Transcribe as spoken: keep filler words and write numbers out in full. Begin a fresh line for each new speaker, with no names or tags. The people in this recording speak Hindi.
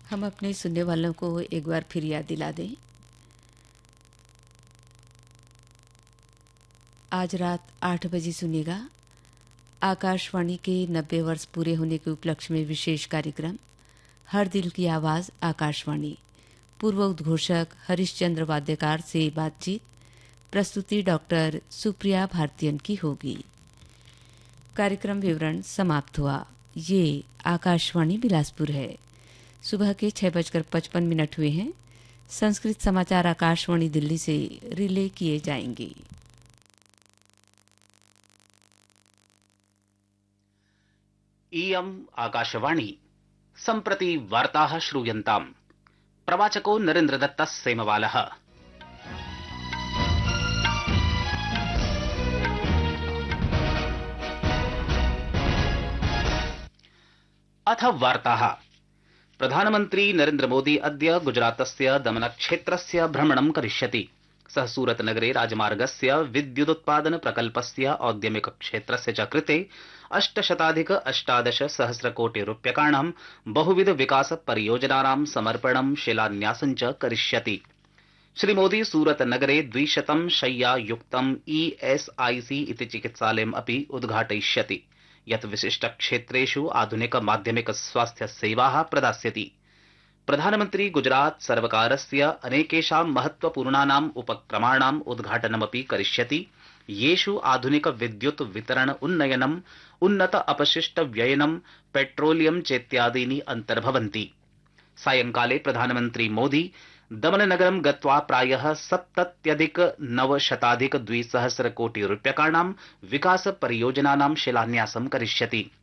हम अपने सुनने वालों को एक बार फिर याद दिला दें। आज रात आठ बजे सुनिएगा आकाशवाणी के नब्बे वर्ष पूरे होने के उपलक्ष्य में विशेष कार्यक्रम हर दिल की आवाज़ आकाशवाणी। पूर्व उद्घोषक हरिश्चंद्र वाद्यकार से बातचीत। प्रस्तुति डॉक्टर सुप्रिया भारतीयन की होगी। कार्यक्रम विवरण समाप्त हुआ। ये आकाशवाणी बिलासपुर है। सुबह के छह बजकर पचपन मिनट हुए हैं। संस्कृत समाचार आकाशवाणी दिल्ली से रिले किए जाएंगे।
इयम् आकाशवाणी सम्प्रति वार्ताः श्रूयन्ताम्। प्रवाचको नरेन्द्रदत्तः सेमवालः। अथ वार्ताः। प्रधानमन्त्री नरेन्द्र मोदी अद्य गुजरातस्य दमनक्षेत्रस्य भ्रमणं करिष्यति। सः सूरतनगरे राजमार्गस्य विद्युदुत्पादन प्रकल्पस्य औद्यमिक क्षेत्रस्य च कृते अष्टशताधिक अष्टादश सहस्र कोटि रूप्यकाणां बहुविध विकास परियोजनानां समर्पणं शिलान्यासं च करिष्यति। श्रीमोदी सूरतनगरे द्विशतं शय्यायुक्तं ईएसआईसी इति चिकित्सालयम् अपि उद्घाटयिष्यति, यत् विशिष्टक्षेत्रेषु आधुनिक माध्यमिक स्वास्थ्य सेवाः प्रदास्यति। प्रधानमन्त्री गुजरात सर्वकारस्य अनेकेषां महत्वपूर्णानाम् उपक्रमाणाम् उद्घाटनमपि करिष्यति, येषु आधुनिक विद्युत् वितरण उन्नयनम्, उन्नत अपशिष्ट व्ययनं, पेट्रोलियम चेत्यादीनि अन्तर्भवन्ति। सायंकाले प्रधानमन्त्री मोदी दमननगरं गत्वा प्रायः सप्तत्यधिक नवशताधिक द्विसहस्र कोटि रूप्यकाणां विकास परियोजनानां शिलान्यासं करिष्यति।